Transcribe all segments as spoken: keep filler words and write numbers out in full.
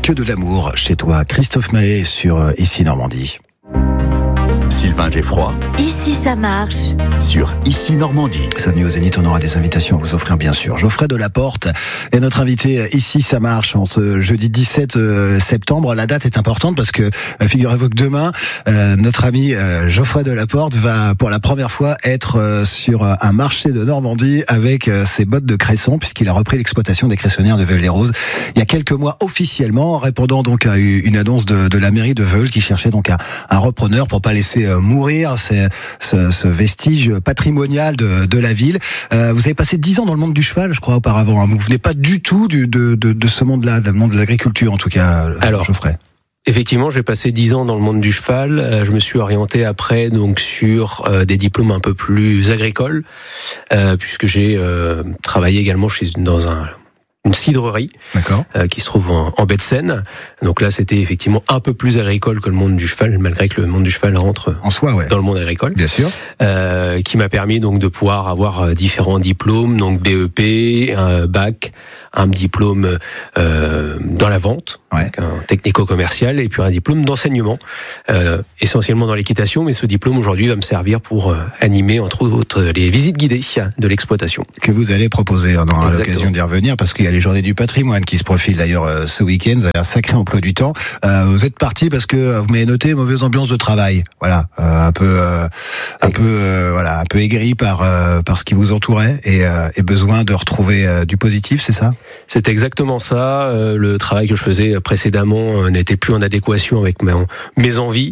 que de l'amour chez toi. Christophe Mahé sur Ici Normandie. Sylvain Geffroy. Ici ça marche. Sur Ici Normandie. Samedi au Zénith, on aura des invitations à vous offrir, bien sûr. Geoffrey Delaporte est notre invité Ici ça marche en ce jeudi dix-sept septembre. La date est importante parce que figurez-vous que demain, euh, notre ami euh, Geoffrey Delaporte va pour la première fois être euh, sur un marché de Normandie avec euh, ses bottes de cresson, puisqu'il a repris l'exploitation des cressonnières de Veules-les-Roses il y a quelques mois officiellement, répondant donc à une annonce de, de la mairie de Veules qui cherchait donc un, un repreneur pour pas laisser mourir c'est, ce, ce vestige patrimonial de, de la ville. Euh, vous avez passé dix ans dans le monde du cheval, je crois, auparavant. Hein. Vous venez pas du tout du, de, de, de ce monde-là, du monde de l'agriculture, en tout cas, Alors, Geoffrey. Effectivement, j'ai passé dix ans dans le monde du cheval. Euh, je me suis orienté après donc sur euh, des diplômes un peu plus agricoles, euh, puisque j'ai euh, travaillé également chez dans un une cidrerie euh, qui se trouve en, en baie de Seine. Donc là, c'était effectivement un peu plus agricole que le monde du cheval, malgré que le monde du cheval rentre en soi, ouais. dans le monde agricole. Bien sûr. Euh, qui m'a permis donc de pouvoir avoir différents diplômes, donc B E P, un bac, un diplôme euh, dans la vente, ouais. donc un technico-commercial, et puis un diplôme d'enseignement, euh, essentiellement dans l'équitation, mais ce diplôme aujourd'hui va me servir pour euh, animer entre autres les visites guidées de l'exploitation. Que vous allez proposer, on aura l'occasion d'y revenir, parce qu'il y a les journées du patrimoine qui se profilent d'ailleurs euh, ce week-end, vous avez un sacré emploi du temps. Euh, vous êtes parti parce que vous m'avez noté mauvaise ambiance de travail, voilà, euh, un peu, euh, un peu, euh, voilà, un peu aigri par euh, par ce qui vous entourait et, euh, et besoin de retrouver euh, du positif, c'est ça? C'est exactement ça. Euh, le travail que je faisais précédemment euh, n'était plus en adéquation avec ma, mes envies.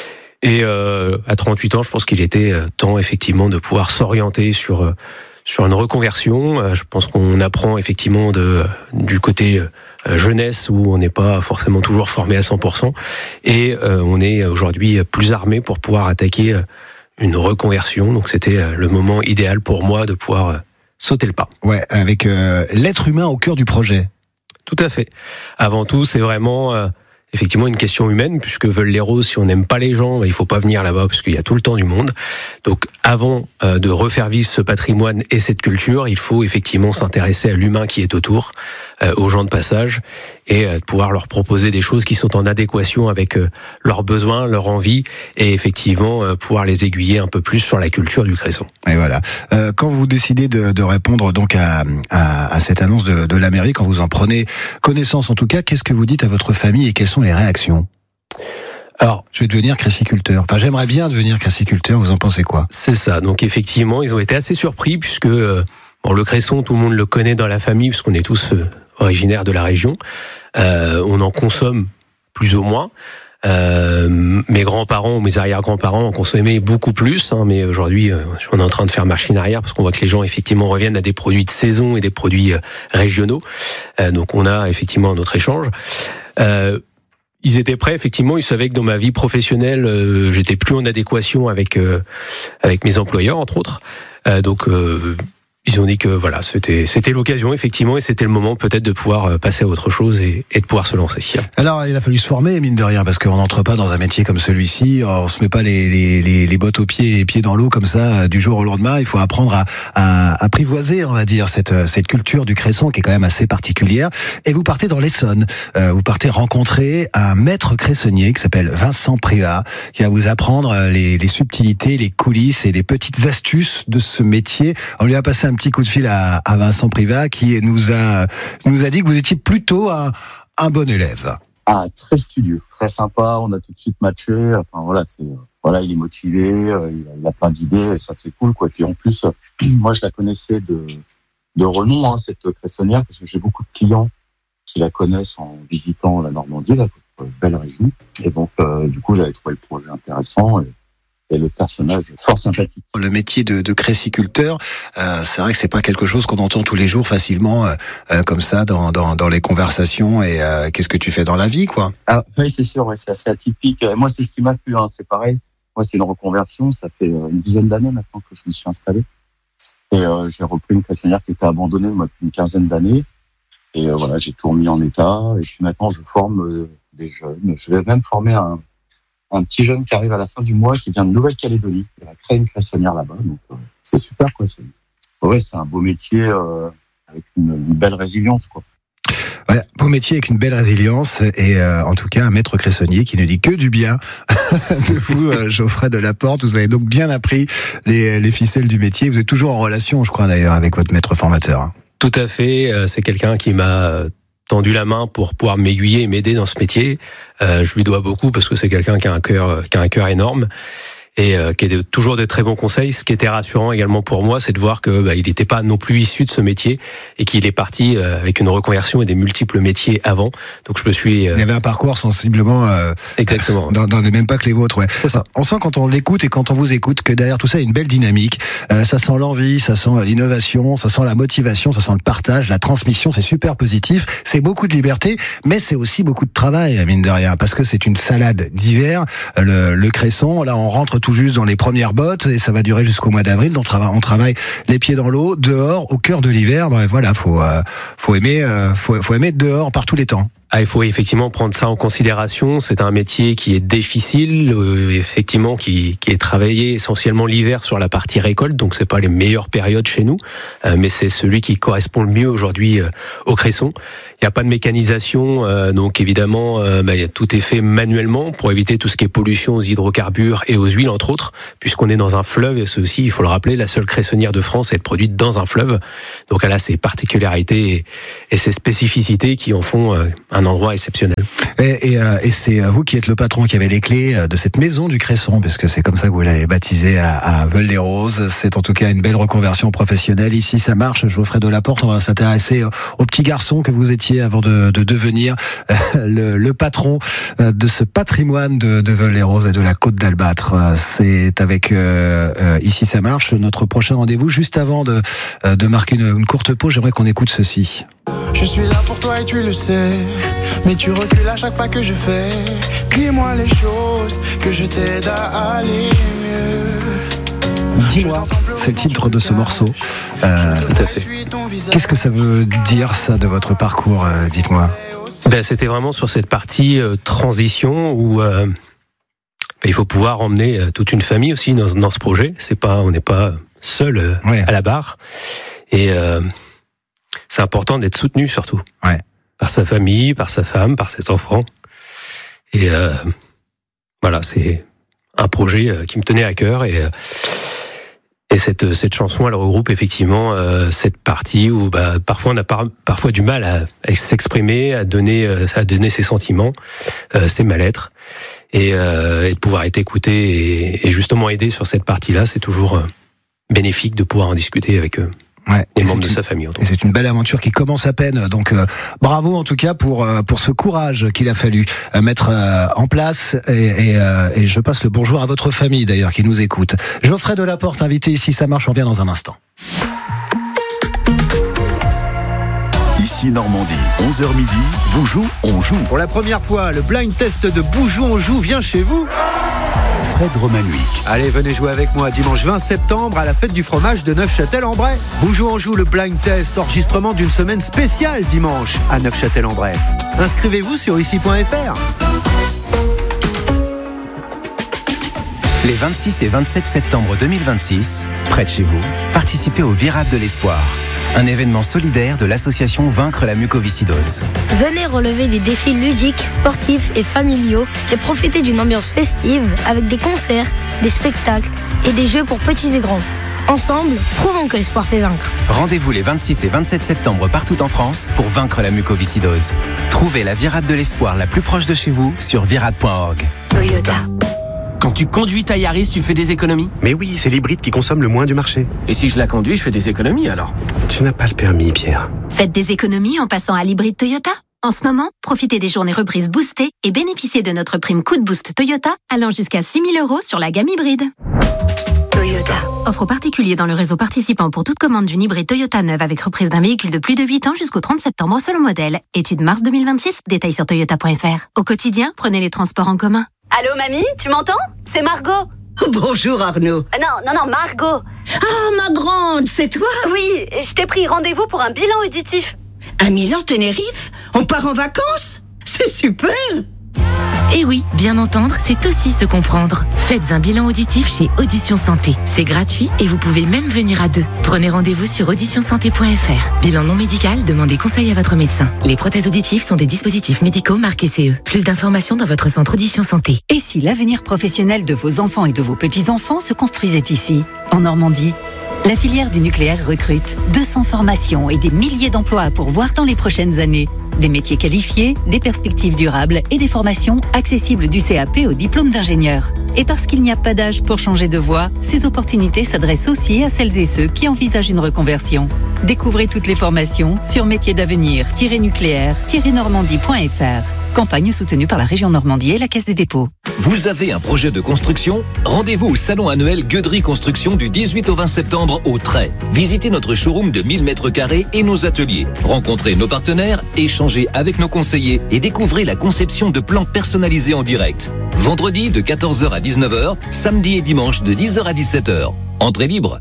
Et euh, à trente-huit ans, je pense qu'il était temps effectivement de pouvoir s'orienter sur euh, sur une reconversion. Euh, je pense qu'on apprend effectivement de du côté euh, jeunesse où on n'est pas forcément toujours formé à cent pour cent, et euh, on est aujourd'hui plus armé pour pouvoir attaquer une reconversion. Donc c'était le moment idéal pour moi de pouvoir euh, sauter le pas. Ouais, avec euh, l'être humain au cœur du projet. Tout à fait. Avant tout, c'est vraiment euh, effectivement une question humaine, puisque Veules-les-Roses, si on n'aime pas les gens, il faut pas venir là-bas, parce qu'il y a tout le temps du monde. Donc, avant euh, de refaire vivre ce patrimoine et cette culture, il faut effectivement s'intéresser à l'humain qui est autour, euh, aux gens de passage, et euh, pouvoir leur proposer des choses qui sont en adéquation avec euh, leurs besoins, leurs envies, et effectivement euh, pouvoir les aiguiller un peu plus sur la culture du cresson. Et voilà. Euh, quand vous décidez de, de répondre donc à, à, à cette annonce de, de la mairie, quand vous en prenez connaissance en tout cas, qu'est-ce que vous dites à votre famille et quelles sont les réactions? Alors, je vais devenir crassiculteur. Enfin, j'aimerais bien devenir crassiculteur. Vous en pensez quoi? C'est ça. Donc effectivement, ils ont été assez surpris puisque euh, bon, le cresson, tout le monde le connaît dans la famille puisqu'on est tous euh, originaires de la région. Euh, on en consomme plus ou moins. Euh, mes grands-parents ou mes arrière-grands-parents en consommaient beaucoup plus, hein, mais aujourd'hui, euh, on est en train de faire machine arrière parce qu'on voit que les gens effectivement reviennent à des produits de saison et des produits euh, régionaux. Euh, donc on a effectivement un autre échange. Euh, Ils étaient prêts, effectivement. Ils savaient que dans ma vie professionnelle, euh, j'étais plus en adéquation avec euh, avec mes employeurs, entre autres. Euh, donc, euh, ils ont dit que voilà, c'était c'était l'occasion, effectivement, et c'était le moment peut-être de pouvoir passer à autre chose et, et de pouvoir se lancer. Alors, il a fallu se former, mine de rien, parce qu'on n'entre pas dans un métier comme celui-ci. On se met pas les les les, les bottes aux pieds et les pieds dans l'eau comme ça du jour au lendemain. Il faut apprendre à, à apprivoiser, on va dire, cette cette culture du cresson qui est quand même assez particulière. Et vous partez dans l'Essonne. Euh, vous partez rencontrer un maître cressonnier qui s'appelle Vincent Privat, qui va vous apprendre les les subtilités, les coulisses et les petites astuces de ce métier. On lui a passé un un petit coup de fil à, à Vincent Privat qui nous a nous a dit que vous étiez plutôt un, un bon élève. Ah, très studieux, très sympa. On a tout de suite matché. Enfin voilà, c'est voilà, il est motivé, il a, il a plein d'idées, et ça c'est cool quoi. Puis en plus, moi je la connaissais de de renom hein, cette cressonnière parce que j'ai beaucoup de clients qui la connaissent en visitant la Normandie, là, belle région. Et donc euh, du coup j'avais trouvé le projet intéressant. Et, Et le personnage fort sympathique. Le métier de, de cressiculteur, euh, c'est vrai que c'est pas quelque chose qu'on entend tous les jours facilement, euh, euh, comme ça, dans, dans, dans les conversations. Et euh, qu'est-ce que tu fais dans la vie, quoi? Ah, oui, c'est sûr, ouais, c'est assez atypique. Moi, c'est ce qui m'a plu, hein, c'est pareil. Moi, c'est une reconversion. Ça fait une dizaine d'années maintenant que je me suis installé. Et euh, j'ai repris une cressonnière qui était abandonnée moi, depuis une quinzaine d'années. Et euh, voilà, j'ai tout remis en état. Et puis maintenant, je forme euh, des jeunes. Je vais même former un un petit jeune qui arrive à la fin du mois, qui vient de Nouvelle-Calédonie. Il a créé une cressonnière là-bas, donc euh, c'est super, quoi. C'est... Ouais, c'est un beau métier euh, avec une, une belle résilience, quoi. Ouais, beau métier avec une belle résilience et euh, en tout cas un maître cressonnier qui ne dit que du bien de vous, euh, Geoffrey Delaporte. Vous avez donc bien appris les, les ficelles du métier. Vous êtes toujours en relation, je crois d'ailleurs, avec votre maître formateur. Tout à fait. C'est quelqu'un qui m'a tendu la main pour pouvoir m'aiguiller et m'aider dans ce métier. Euh, je lui dois beaucoup parce que c'est quelqu'un qui a un cœur, qui a un cœur énorme. Et euh, qui a de, toujours de très bons conseils. Ce qui était rassurant également pour moi, c'est de voir que bah, il n'était pas non plus issu de ce métier et qu'il est parti euh, avec une reconversion et des multiples métiers avant. Donc je me suis. Euh... Il y avait un parcours sensiblement. Euh, Exactement. Dans, dans les mêmes pas que les vôtres. Ouais. C'est ça. On sent quand on l'écoute et quand on vous écoute que derrière tout ça il y a une belle dynamique. Euh, ça sent l'envie, ça sent l'innovation, ça sent la motivation, ça sent le partage, la transmission. C'est super positif. C'est beaucoup de liberté, mais c'est aussi beaucoup de travail, mine de rien, parce que c'est une salade d'hiver. Le, le cresson, là on rentre tout juste dans les premières bottes et ça va durer jusqu'au mois d'avril. Donc on travaille, on travaille les pieds dans l'eau, dehors, au cœur de l'hiver. Bref, voilà, faut euh, faut aimer, euh, faut, faut aimer dehors par tous les temps. Ah, il faut effectivement prendre ça en considération. C'est un métier qui est difficile, euh, effectivement, qui, qui est travaillé essentiellement l'hiver sur la partie récolte, donc c'est pas les meilleures périodes chez nous, euh, mais c'est celui qui correspond le mieux aujourd'hui euh, au cresson. Il n'y a pas de mécanisation, euh, donc évidemment, euh, bah, tout est fait manuellement pour éviter tout ce qui est pollution aux hydrocarbures et aux huiles, entre autres, puisqu'on est dans un fleuve, et c'est aussi, il faut le rappeler, la seule cressonnière de France est produite dans un fleuve. Donc elle a ses particularités et, et ses spécificités qui en font euh, un endroit exceptionnel. Et, et, euh, et c'est vous qui êtes le patron qui avez les clés de cette maison du cresson, puisque c'est comme ça que vous l'avez baptisé à, à Veules-les-Roses. C'est en tout cas une belle reconversion professionnelle. Ici, ça marche. Geoffrey Delaporte, on va s'intéresser au petit garçon que vous étiez avant de, de devenir euh, le, le patron de ce patrimoine de, de Veules-les-Roses et de la Côte d'Albâtre. C'est avec euh, euh, Ici, ça marche. Notre prochain rendez-vous, juste avant de, de marquer une, une courte pause, j'aimerais qu'on écoute ceci. Je suis là pour toi et tu le sais, mais tu recules à chaque pas que je fais. Dis-moi les choses, que je t'aide à aller mieux. Dis-moi, c'est le titre de ce morceau. Euh, Tout à fait. Qu'est-ce que ça veut dire, ça, de votre parcours, euh, dites-moi. Ben, c'était vraiment sur cette partie euh, transition où euh, ben, il faut pouvoir emmener euh, toute une famille aussi dans, dans ce projet. C'est pas, on n'est pas seul euh, ouais. à la barre. Et euh, c'est important d'être soutenu surtout. Ouais. Par sa famille, par sa femme, par ses enfants. Et euh, voilà, c'est un projet euh, qui me tenait à cœur. Et, euh, et cette, cette chanson, elle regroupe effectivement euh, cette partie où bah, parfois on a par, parfois du mal à, à s'exprimer, à donner, euh, à donner ses sentiments, euh, ses mal-être. Et, euh, et de pouvoir être écouté et, et justement aider sur cette partie-là, c'est toujours euh, bénéfique de pouvoir en discuter avec eux. Ouais, les membres de une, sa famille. Et c'est une belle aventure qui commence à peine. Donc euh, bravo en tout cas pour euh, pour ce courage qu'il a fallu euh, mettre euh, en place. Et, et, euh, et je passe le bonjour à votre famille d'ailleurs qui nous écoute. Geoffrey Delaporte, invité ici, ça marche. On revient dans un instant. Ici Normandie, onze heures midi, Boujou, on joue. Pour la première fois, le blind test de Boujou, on joue vient chez vous. Fred Romanuic. Allez, venez jouer avec moi dimanche vingt septembre à la fête du fromage de Neufchâtel-en-Bray. Boujou, on joue le blind test, enregistrement d'une semaine spéciale dimanche à Neufchâtel-en-Bray. Inscrivez-vous sur ici point f r. Les vingt-six et vingt-sept septembre deux mille vingt-six, près de chez vous, participez au Virade de l'Espoir, un événement solidaire de l'association Vaincre la mucoviscidose. Venez relever des défis ludiques, sportifs et familiaux et profiter d'une ambiance festive avec des concerts, des spectacles et des jeux pour petits et grands. Ensemble, prouvons que l'espoir fait vaincre. Rendez-vous les vingt-six et vingt-sept septembre partout en France pour vaincre la mucoviscidose. Trouvez la Virade de l'Espoir la plus proche de chez vous sur virade point org. Toyota. Quand tu conduis ta Yaris, tu fais des économies? Mais oui, c'est l'hybride qui consomme le moins du marché. Et si je la conduis, je fais des économies alors? Tu n'as pas le permis, Pierre. Faites des économies en passant à l'hybride Toyota. En ce moment, profitez des journées reprises boostées et bénéficiez de notre prime coup de boost Toyota allant jusqu'à six mille euros sur la gamme hybride. Toyota. Offre aux particuliers dans le réseau participant pour toute commande d'une hybride Toyota neuve avec reprise d'un véhicule de plus de huit ans jusqu'au trente septembre selon modèle. Étude mars deux mille vingt-six, détails sur toyota point f r. Au quotidien, prenez les transports en commun. Allô mamie, tu m'entends? C'est Margot. Bonjour Arnaud. Euh, non, non, non, Margot. Ah, ma grande, c'est toi? Oui, je t'ai pris rendez-vous pour un bilan auditif. À Milan-Tenerife? On part en vacances? C'est super! Eh oui, bien entendre, c'est aussi se comprendre. Faites Faites un bilan auditif chez Audition Santé. C'est gratuit et vous pouvez même venir à deux. Prenez rendez-vous sur audition santé point f r. Bilan non médical, demandez conseil à votre médecin. Les prothèses auditives sont des dispositifs médicaux marqués C E. Plus d'informations dans votre centre Audition Santé. Et si l'avenir professionnel de vos enfants et de vos petits-enfants se construisait ici, en Normandie ? La filière du nucléaire recrute deux cents formations et des milliers d'emplois à pourvoir dans les prochaines années. Des métiers qualifiés, des perspectives durables et des formations accessibles du C A P au diplôme d'ingénieur. Et parce qu'il n'y a pas d'âge pour changer de voie, ces opportunités s'adressent aussi à celles et ceux qui envisagent une reconversion. Découvrez toutes les formations sur métiers d'avenir tiret nucléaire tiret normandie point f r. Campagne soutenue par la région Normandie et la Caisse des dépôts. Vous avez un projet de construction ? Rendez-vous au salon annuel Gueudry Construction du dix-huit au vingt septembre au Trait. Visitez notre showroom de mille mètres carrés et nos ateliers. Rencontrez nos partenaires, échangez avec nos conseillers et découvrez la conception de plans personnalisés en direct. Vendredi de quatorze heures à dix-neuf heures, samedi et dimanche de dix heures à dix-sept heures. Entrée libre.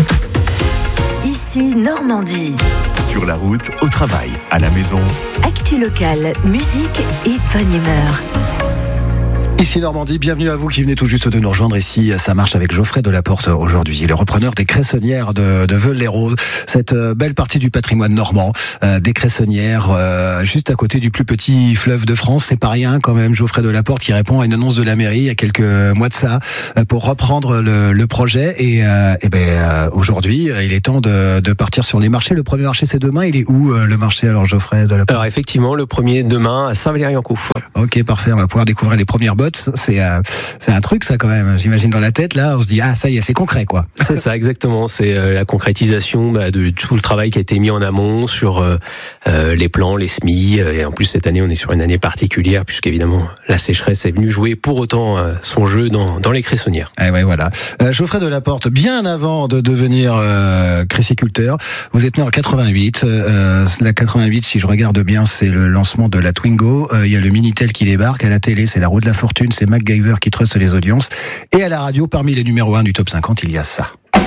Ici Normandie. Sur la route, au travail, à la maison. Actu locale, musique et bonne humeur. Ici Normandie, bienvenue à vous qui venez tout juste de nous rejoindre ici. Ça marche avec Geoffrey Delaporte aujourd'hui, le repreneur des Cressonnières de, de Veules-les-Roses. Cette belle partie du patrimoine normand, euh, des Cressonnières, euh, juste à côté du plus petit fleuve de France. C'est pas rien quand même. Geoffrey Delaporte qui répond à une annonce de la mairie il y a quelques mois de ça euh, pour reprendre le, le projet. Et, euh, et ben euh, aujourd'hui, il est temps de, de partir sur les marchés. Le premier marché c'est demain. Il est où euh, le marché alors Geoffrey Delaporte ? Alors effectivement, le premier demain à Saint-Valérien-en-Caux. Ok, parfait. On va pouvoir découvrir les premières bottes. C'est euh, c'est un truc ça quand même. J'imagine dans la tête là, on se dit ah ça y est, c'est concret quoi. C'est ça exactement. C'est euh, la concrétisation bah, de tout le travail qui a été mis en amont sur euh, euh, les plans, les semis. Et en plus cette année, on est sur une année particulière puisqu'évidemment la sécheresse est venue jouer pour autant euh, son jeu dans dans les Cressonnières. Eh ouais voilà. Euh, Geoffrey Delaporte, bien avant de devenir euh, cressiculteur, vous êtes né en quatre-vingt-huit. Euh, la quatre-vingt-huit, si je regarde bien, c'est le lancement de la Twingo. Il euh, y a le Minitel qui débarque à la télé, c'est la roue de la fortune, c'est MacGyver qui truste les audiences. Et à la radio, parmi les numéros un du top cinquante, il y a ça.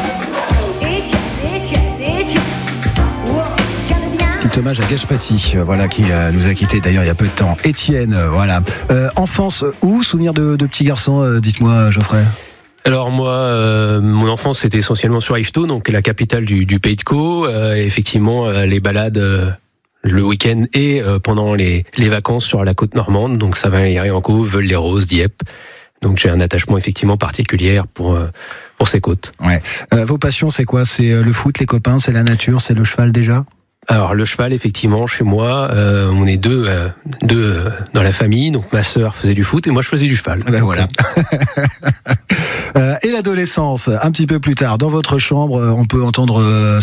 Petit hommage à Gage Paty, voilà, qui euh, nous a quittés d'ailleurs il y a peu de temps. Étienne, euh, voilà. Euh, enfance où ? Souvenir de, de petit garçon, euh, dites-moi Geoffrey. Alors moi, euh, mon enfance c'était essentiellement sur Yvetot, donc la capitale du, du Pays de Caux. Euh, effectivement, euh, les balades euh, le week-end et euh, pendant les, les vacances sur la côte normande, donc Saint-Valérien-en-Caux, Veules-les-Roses, Dieppe. Donc j'ai un attachement effectivement particulier pour euh, pour ces côtes. Ouais. Euh, vos passions, c'est quoi ? C'est le foot, les copains, c'est la nature, c'est le cheval déjà ? Alors le cheval, effectivement, chez moi, euh, on est deux, euh, deux euh, dans la famille. Donc ma sœur faisait du foot et moi je faisais du cheval. Ben voilà. euh, et l'adolescence, un petit peu plus tard, dans votre chambre, on peut entendre euh,